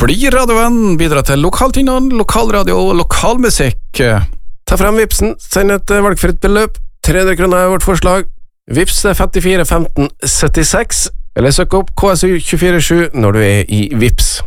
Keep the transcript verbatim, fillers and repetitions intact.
Bli radiovenn, bidra til lokaltinnene, lokalradio og lokalmusikk. Ta frem Vipsen, send et valgfritt beløp. tre hundre kroner er vårt forslag. Vips femtifire femten syttiseks, eller søk opp K S U to fire sju når du er i Vips.